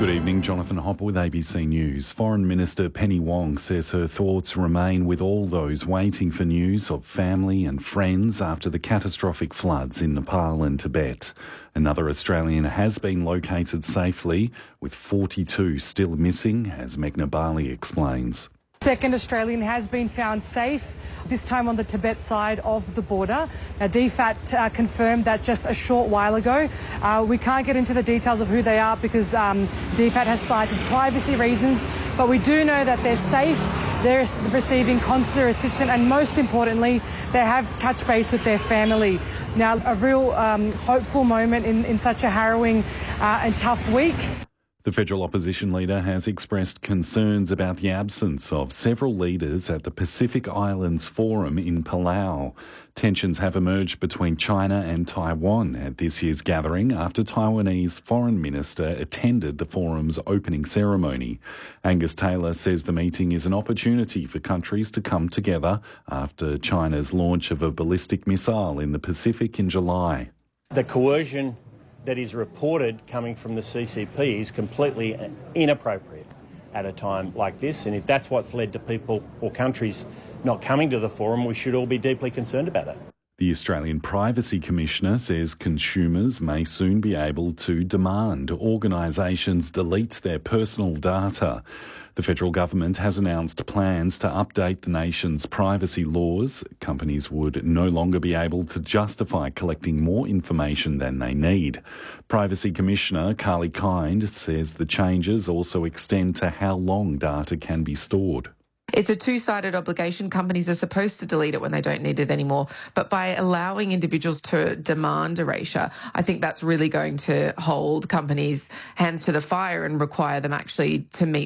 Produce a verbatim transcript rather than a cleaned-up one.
Good evening, Jonathan Hopper with A B C News. Foreign Minister Penny Wong says her thoughts remain with all those waiting for news of family and friends after the catastrophic floods in Nepal and Tibet. Another Australian has been located safely, with forty-two still missing, as Meghna Bali explains. Second Australian has been found safe, this time on the Tibet side of the border. Now, D FAT uh, confirmed that just a short while ago. Uh, we can't get into the details of who they are because um, D FAT has cited privacy reasons, but we do know that they're safe, they're receiving consular assistance, and most importantly, they have touched base with their family. Now, a real um, hopeful moment in, in such a harrowing uh, and tough week. The federal opposition leader has expressed concerns about the absence of several leaders at the Pacific Islands Forum in Palau. Tensions have emerged between China and Taiwan at this year's gathering after Taiwanese foreign minister attended the forum's opening ceremony. Angus Taylor says the meeting is an opportunity for countries to come together after China's launch of a ballistic missile in the Pacific in July. The coercion that is reported coming from the C C P is completely inappropriate at a time like this. And if that's what's led to people or countries not coming to the forum, we should all be deeply concerned about it. The Australian Privacy Commissioner says consumers may soon be able to demand organisations delete their personal data. The federal government has announced plans to update the nation's privacy laws. Companies would no longer be able to justify collecting more information than they need. Privacy Commissioner Carly Kind says the changes also extend to how long data can be stored. It's a two-sided obligation. Companies are supposed to delete it when they don't need it anymore. But by allowing individuals to demand erasure, I think that's really going to hold companies' hands to the fire and require them actually to meet